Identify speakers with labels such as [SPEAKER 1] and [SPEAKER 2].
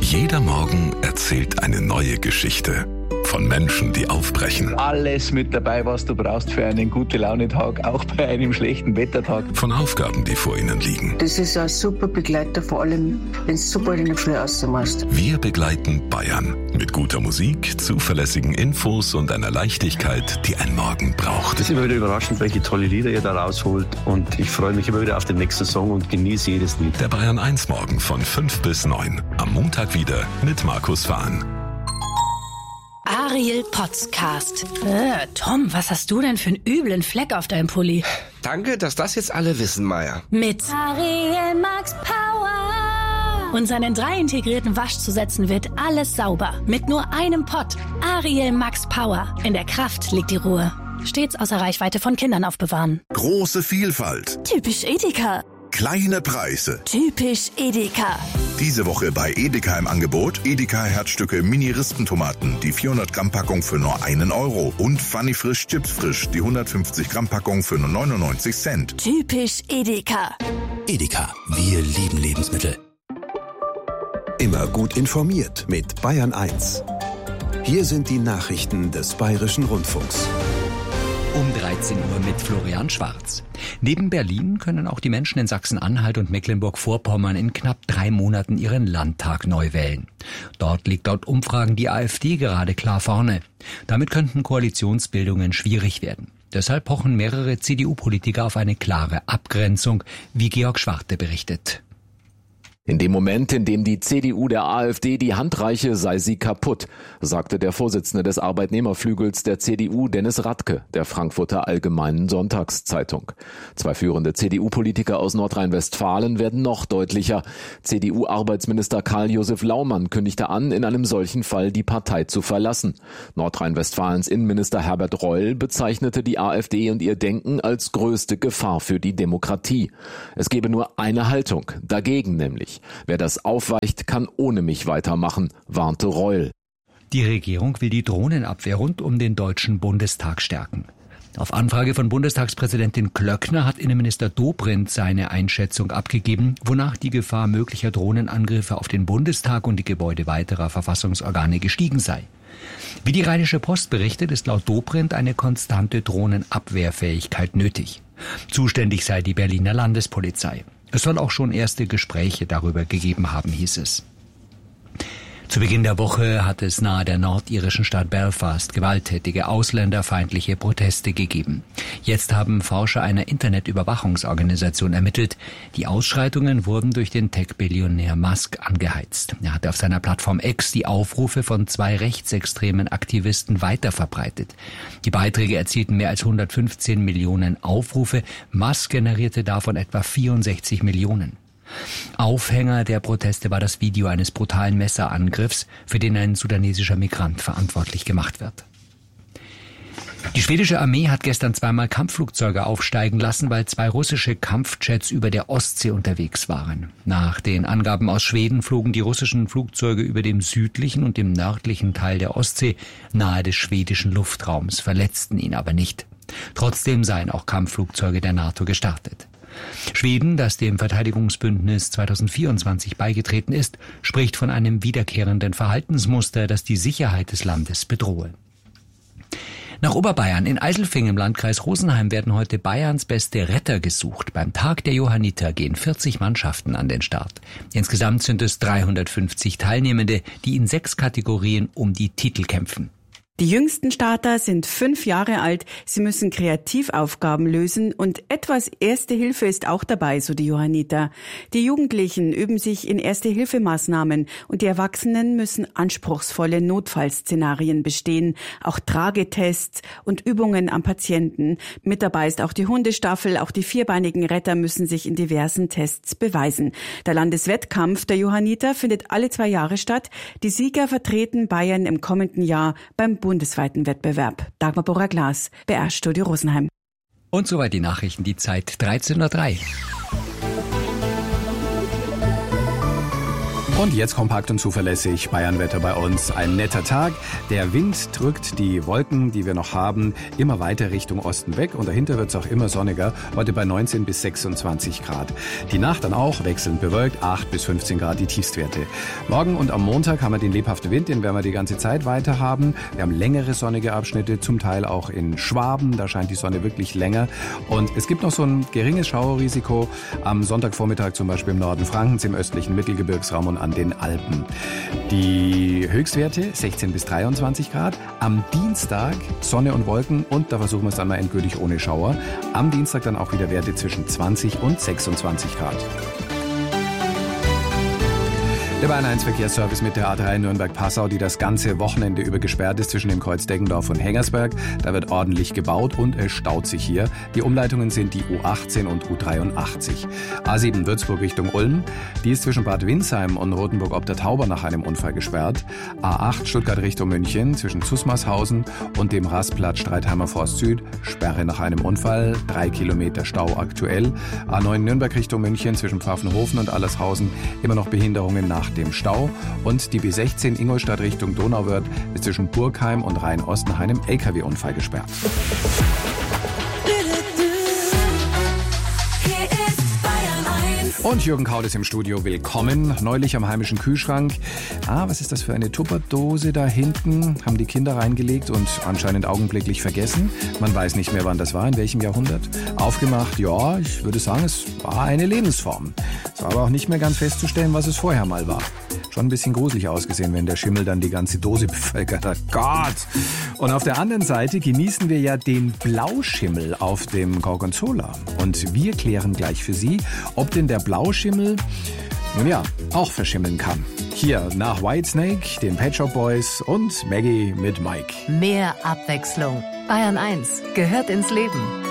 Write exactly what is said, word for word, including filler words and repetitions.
[SPEAKER 1] Jeder Morgen erzählt eine neue Geschichte. Von Menschen, die aufbrechen.
[SPEAKER 2] Alles mit dabei, was du brauchst für einen Gute-Laune-Tag, auch bei einem schlechten Wettertag.
[SPEAKER 1] Von Aufgaben, die vor ihnen liegen.
[SPEAKER 3] Das ist ein super Begleiter, vor allem, wenn du super in der Früh rausmachst.
[SPEAKER 1] Wir begleiten Bayern. Mit guter Musik, zuverlässigen Infos und einer Leichtigkeit, die ein Morgen braucht.
[SPEAKER 4] Es ist immer wieder überraschend, welche tolle Lieder ihr da rausholt. Und ich freue mich immer wieder auf den nächsten Song und genieße jedes Lied.
[SPEAKER 1] Der Bayern eins Morgen von fünf bis neun. Am Montag wieder mit Markus Fahn.
[SPEAKER 5] Ariel Podcast. Äh, Tom, was hast du denn für einen üblen Fleck auf deinem Pulli?
[SPEAKER 6] Danke, dass das jetzt alle wissen, Maya.
[SPEAKER 5] Mit Ariel Max Power. Und seinen drei integrierten Waschzusätzen wird alles sauber. Mit nur einem Pott. Ariel Max Power. In der Kraft liegt die Ruhe. Stets außer Reichweite von Kindern aufbewahren.
[SPEAKER 7] Große Vielfalt.
[SPEAKER 5] Typisch Edeka.
[SPEAKER 7] Kleine Preise.
[SPEAKER 5] Typisch Edeka.
[SPEAKER 7] Diese Woche bei Edeka im Angebot Edeka Herzstücke Mini-Rispentomaten, die vierhundert Gramm Packung für nur einen Euro und Funny Frisch Chips Frisch, die hundertfünfzig Gramm Packung für nur neunundneunzig Cent.
[SPEAKER 5] Typisch Edeka.
[SPEAKER 8] Edeka, wir lieben Lebensmittel. Immer gut informiert mit Bayern eins. Hier sind die Nachrichten des Bayerischen Rundfunks.
[SPEAKER 9] Um dreizehn Uhr mit Florian Schwarz. Neben Berlin können auch die Menschen in Sachsen-Anhalt und Mecklenburg-Vorpommern in knapp drei Monaten ihren Landtag neu wählen. Dort liegt laut Umfragen die AfD gerade klar vorne. Damit könnten Koalitionsbildungen schwierig werden. Deshalb pochen mehrere C D U-Politiker auf eine klare Abgrenzung, wie Georg Schwarte berichtet.
[SPEAKER 10] In dem Moment, in dem die C D U der AfD die Hand reiche, sei sie kaputt, sagte der Vorsitzende des Arbeitnehmerflügels der C D U, Dennis Radke, der Frankfurter Allgemeinen Sonntagszeitung. Zwei führende C D U-Politiker aus Nordrhein-Westfalen werden noch deutlicher. C D U-Arbeitsminister Karl-Josef Laumann kündigte an, in einem solchen Fall die Partei zu verlassen. Nordrhein-Westfalens Innenminister Herbert Reul bezeichnete die AfD und ihr Denken als größte Gefahr für die Demokratie. Es gebe nur eine Haltung, dagegen nämlich. Wer das aufweicht, kann ohne mich weitermachen, warnte Reul.
[SPEAKER 9] Die Regierung will die Drohnenabwehr rund um den Deutschen Bundestag stärken. Auf Anfrage von Bundestagspräsidentin Klöckner hat Innenminister Dobrindt seine Einschätzung abgegeben, wonach die Gefahr möglicher Drohnenangriffe auf den Bundestag und die Gebäude weiterer Verfassungsorgane gestiegen sei. Wie die Rheinische Post berichtet, ist laut Dobrindt eine konstante Drohnenabwehrfähigkeit nötig. Zuständig sei die Berliner Landespolizei. Es soll auch schon erste Gespräche darüber gegeben haben, hieß es. Zu Beginn der Woche hat es nahe der nordirischen Stadt Belfast gewalttätige ausländerfeindliche Proteste gegeben. Jetzt haben Forscher einer Internetüberwachungsorganisation ermittelt, die Ausschreitungen wurden durch den Tech-Billionär Musk angeheizt. Er hatte auf seiner Plattform X die Aufrufe von zwei rechtsextremen Aktivisten weiterverbreitet. Die Beiträge erzielten mehr als hundertfünfzehn Millionen Aufrufe. Musk generierte davon etwa vierundsechzig Millionen. Aufhänger der Proteste war das Video eines brutalen Messerangriffs, für den ein sudanesischer Migrant verantwortlich gemacht wird. Die schwedische Armee hat gestern zweimal Kampfflugzeuge aufsteigen lassen, weil zwei russische Kampfjets über der Ostsee unterwegs waren. Nach den Angaben aus Schweden flogen die russischen Flugzeuge über dem südlichen und dem nördlichen Teil der Ostsee nahe des schwedischen Luftraums, verletzten ihn aber nicht. Trotzdem seien auch Kampfflugzeuge der NATO gestartet. Schweden, das dem Verteidigungsbündnis zweitausendvierundzwanzig beigetreten ist, spricht von einem wiederkehrenden Verhaltensmuster, das die Sicherheit des Landes bedrohe. Nach Oberbayern in Eiselfing im Landkreis Rosenheim werden heute Bayerns beste Retter gesucht. Beim Tag der Johanniter gehen vierzig Mannschaften an den Start. Insgesamt sind es dreihundertfünfzig Teilnehmende, die in sechs Kategorien um die Titel kämpfen.
[SPEAKER 11] Die jüngsten Starter sind fünf Jahre alt, sie müssen Kreativaufgaben lösen und etwas Erste Hilfe ist auch dabei, so die Johanniter. Die Jugendlichen üben sich in Erste-Hilfe-Maßnahmen und die Erwachsenen müssen anspruchsvolle Notfallszenarien bestehen, auch Tragetests und Übungen am Patienten. Mit dabei ist auch die Hundestaffel, auch die vierbeinigen Retter müssen sich in diversen Tests beweisen. Der Landeswettkampf der Johanniter findet alle zwei Jahre statt. Die Sieger vertreten Bayern im kommenden Jahr beim bundesweiten Wettbewerb. Dagmar Borrer-Glas, B R-Studio Rosenheim.
[SPEAKER 9] Und soweit die Nachrichten, die Zeit dreizehn Uhr drei.
[SPEAKER 12] Und jetzt kompakt und zuverlässig Bayernwetter bei uns. Ein netter Tag. Der Wind drückt die Wolken, die wir noch haben, immer weiter Richtung Osten weg. Und dahinter wird es auch immer sonniger. Heute bei neunzehn bis sechsundzwanzig Grad. Die Nacht dann auch wechselnd bewölkt. acht bis fünfzehn Grad die Tiefstwerte. Morgen und am Montag haben wir den lebhaften Wind. Den werden wir die ganze Zeit weiter haben. Wir haben längere sonnige Abschnitte. Zum Teil auch in Schwaben. Da scheint die Sonne wirklich länger. Und es gibt noch so ein geringes Schauerrisiko. Am Sonntagvormittag zum Beispiel im Norden Frankens, im östlichen Mittelgebirgsraum und an den Alpen. Die Höchstwerte sechzehn bis dreiundzwanzig Grad. Am Dienstag Sonne und Wolken und da versuchen wir es dann mal endgültig ohne Schauer. Am Dienstag dann auch wieder Werte zwischen zwanzig und sechsundzwanzig Grad. Der Bayern eins Verkehrsservice mit der A drei Nürnberg-Passau, die das ganze Wochenende über gesperrt ist zwischen dem Kreuz Deggendorf und Hengersberg. Da wird ordentlich gebaut und es staut sich hier. Die Umleitungen sind die U achtzehn und U dreiundachtzig. A sieben Würzburg Richtung Ulm, die ist zwischen Bad Windsheim und Rothenburg ob der Tauber nach einem Unfall gesperrt. A acht Stuttgart Richtung München zwischen Zusmarshausen und dem Rastplatz Streitheimer Forst Süd, Sperre nach einem Unfall, drei Kilometer Stau aktuell. A neun Nürnberg Richtung München zwischen Pfaffenhofen und Allershausen, immer noch Behinderungen nach dem Stau. Und die B sechzehn Ingolstadt Richtung Donauwörth ist zwischen Burgheim und Rhein-Ost nach einem L K W-Unfall gesperrt. Und Jürgen Kaut ist im Studio. Willkommen. Neulich am heimischen Kühlschrank. Ah, was ist das für eine Tupperdose da hinten? Haben die Kinder reingelegt und anscheinend augenblicklich vergessen. Man weiß nicht mehr, wann das war, in welchem Jahrhundert. Aufgemacht, ja, ich würde sagen, es war eine Lebensform. Es war aber auch nicht mehr ganz festzustellen, was es vorher mal war. Schon ein bisschen gruselig ausgesehen, wenn der Schimmel dann die ganze Dose bevölkert hat. Gott! Und auf der anderen Seite genießen wir ja den Blauschimmel auf dem Gorgonzola. Und wir klären gleich für Sie, ob denn der Blauschimmel, nun ja, auch verschimmeln kann. Hier nach Whitesnake, den Pet Shop Boys und Maggie mit Mike.
[SPEAKER 13] Mehr Abwechslung. Bayern eins gehört ins Leben.